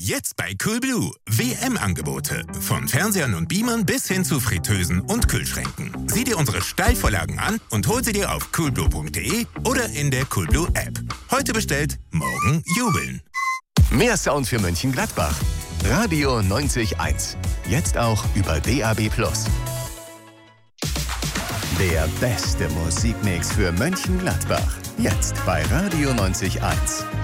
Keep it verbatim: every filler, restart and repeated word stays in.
Jetzt bei Coolblue. W M-Angebote. Von Fernsehern und Beamern bis hin zu Fritteusen und Kühlschränken. Sieh dir unsere Steilvorlagen an und hol sie dir auf coolblue punkt de oder in der Coolblue-App. Heute bestellt, morgen jubeln. Mehr Sound für Mönchengladbach. Radio neunzig Komma eins. Jetzt auch über D A B plus. Der beste Musikmix für Mönchengladbach. Jetzt bei Radio neunzig Komma eins.